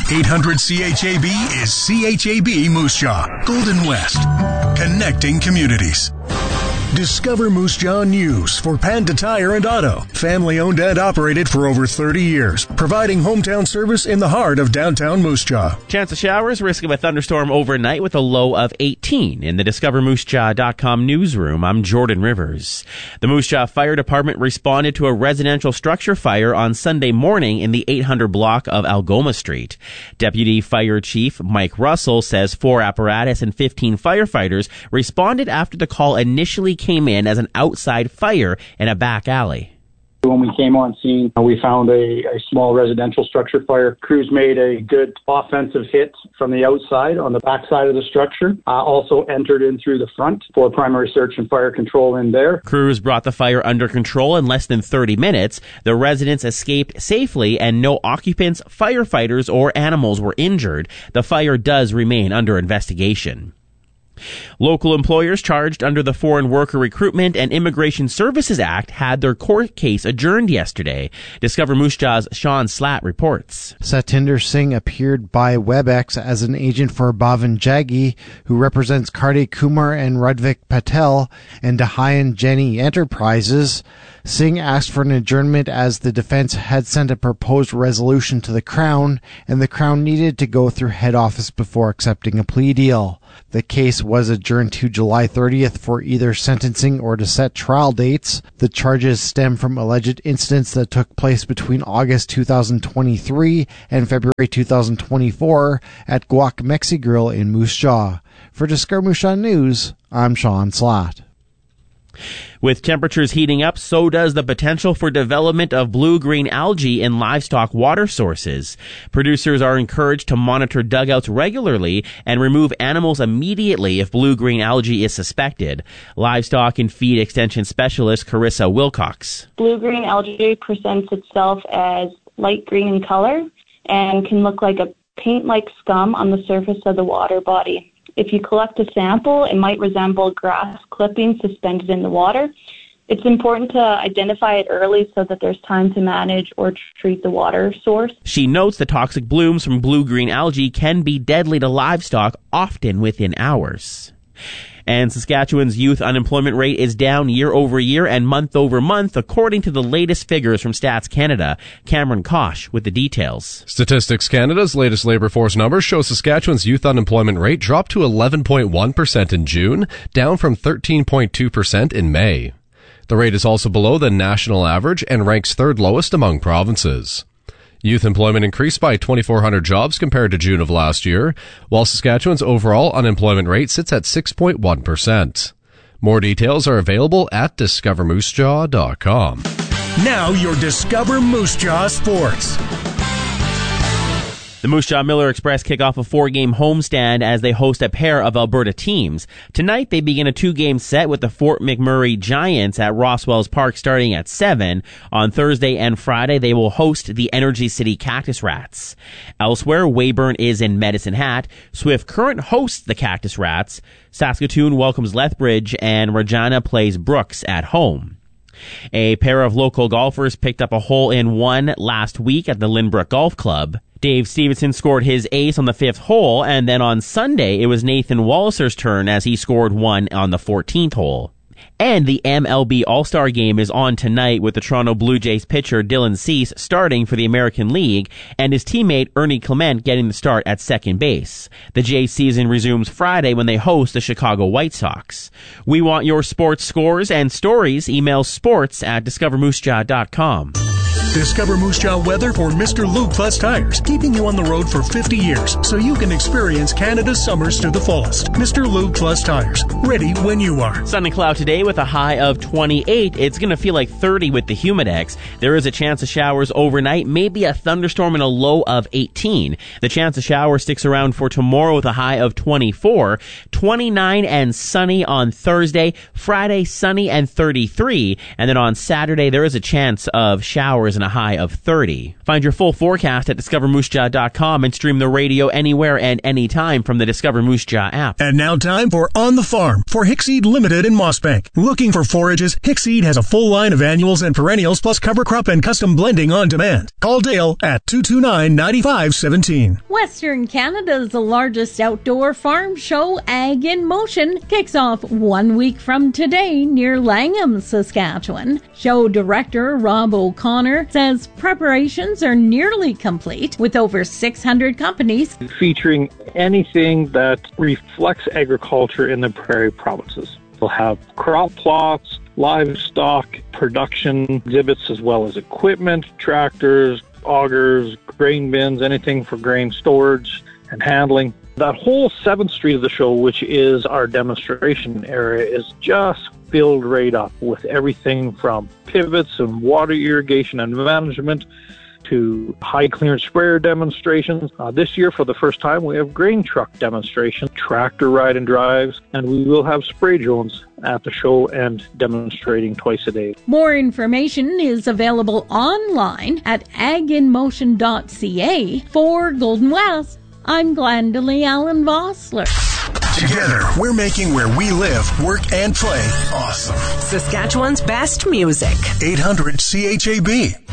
800 CHAB is CHAB Moose Jaw, Golden West, connecting communities. Discover Moose Jaw News for Panda Tire and Auto. Family owned and operated for over 30 years. Providing hometown service in the heart of downtown Moose Jaw. Chance of showers, risk of a thunderstorm overnight with a low of 18. In the DiscoverMooseJaw.com newsroom, I'm Jordan Rivers. The Moose Jaw Fire Department responded to a residential structure fire on Sunday morning in the 800 block of Algoma Street. Deputy Fire Chief Mike Russell says 4 apparatus and 15 firefighters responded after the call initially came in as an outside fire in a back alley. When we came on scene, we found a small residential structure fire. Crews made a good offensive hit from the outside on the backside of the structure. Also entered in through the front for primary search and fire control in there. Crews brought the fire under control in less than 30 minutes. The residents escaped safely and no occupants, firefighters, or animals were injured. The fire does remain under investigation. Local employers charged under the Foreign Worker Recruitment and Immigration Services Act had their court case adjourned yesterday. Discover Moose Jaw's Sean Slatt reports. Satinder Singh appeared by WebEx as an agent for Bhavan Jaggi, who represents Kartik Kumar and Radvik Patel and Dahayan Jenny Enterprises. Singh asked for an adjournment as the defense had sent a proposed resolution to the Crown, and the Crown needed to go through head office before accepting a plea deal. The case was adjourned to July 30th for either sentencing or to set trial dates. The charges stem from alleged incidents that took place between August 2023 and February 2024 at Guac Mexi Grill in Moose Jaw. For Discover Moose Jaw News, I'm Sean Slatt. With temperatures heating up, so does the potential for development of blue-green algae in livestock water sources. Producers are encouraged to monitor dugouts regularly and remove animals immediately if blue-green algae is suspected. Livestock and feed extension specialist Carissa Wilcox. Blue-green algae presents itself as light green in color and can look like a paint-like scum on the surface of the water body. If you collect a sample, it might resemble grass clippings suspended in the water. It's important to identify it early so that there's time to manage or treat the water source. She notes the toxic blooms from blue-green algae can be deadly to livestock, often within hours. And Saskatchewan's youth unemployment rate is down year over year and month over month, according to the latest figures from Stats Canada. Cameron Kosh with the details. Statistics Canada's latest labour force numbers show Saskatchewan's youth unemployment rate dropped to 11.1% in June, down from 13.2% in May. The rate is also below the national average and ranks third lowest among provinces. Youth employment increased by 2,400 jobs compared to June of last year, while Saskatchewan's overall unemployment rate sits at 6.1%. More details are available at discovermoosejaw.com. Now your Discover Moose Jaw Sports. The Moose Jaw Miller Express kick off a 4-game homestand as they host a pair of Alberta teams. Tonight, they begin a 2-game set with the Fort McMurray Giants at Rosswells Park starting at 7. On Thursday and Friday, they will host the Energy City Cactus Rats. Elsewhere, Weyburn is in Medicine Hat. Swift Current hosts the Cactus Rats. Saskatoon welcomes Lethbridge, and Regina plays Brooks at home. A pair of local golfers picked up a hole-in-one last week at the Lynbrook Golf Club. Dave Stevenson scored his ace on the 5th hole, and then on Sunday, it was Nathan Walliser's turn as he scored one on the 14th hole. And the MLB All-Star Game is on tonight with the Toronto Blue Jays pitcher Dylan Cease starting for the American League and his teammate Ernie Clement getting the start at second base. The Jays season resumes Friday when they host the Chicago White Sox. We want your sports scores and stories. Email sports@discovermoosejaw.com. Discover Moose Jaw weather for Mr. Lube Plus Tires, keeping you on the road for 50 years so you can experience Canada's summers to the fullest. Mr. Lube Plus Tires, ready when you are. Sun and cloud today with a high of 28. It's going to feel like 30 with the Humidex. There is a chance of showers overnight, maybe a thunderstorm and a low of 18. The chance of showers sticks around for tomorrow with a high of 24. 29 and sunny on Thursday. Friday, sunny and 33. And then on Saturday, there is a chance of showers and and a high of 30. Find your full forecast at discovermoosejaw.com and stream the radio anywhere and anytime from the Discover Moose Jaw app. And now time for On the Farm for Hickseed Limited in Mossbank. Looking for forages? Hickseed has a full line of annuals and perennials plus cover crop and custom blending on demand. Call Dale at 229-9517. Western Canada's largest outdoor farm show, Ag in Motion, kicks off 1 week from today near Langham, Saskatchewan. Show director Rob O'Connor says preparations are nearly complete with over 600 companies featuring anything that reflects agriculture in the prairie provinces. We'll have crop plots, livestock, production exhibits, as well as equipment, tractors, augers, grain bins, anything for grain storage and handling. That whole 7th Street of the show, which is our demonstration area, is just filled right up with everything from pivots and water irrigation and management to high clearance sprayer demonstrations. This year, for the first time, we have grain truck demonstrations, tractor ride and drives, and we will have spray drones at the show and demonstrating twice a day. More information is available online at aginmotion.ca. For Golden West, I'm Glendalee Allen Vossler. Together, we're making where we live, work, and play awesome. Saskatchewan's best music. 800 CHAB.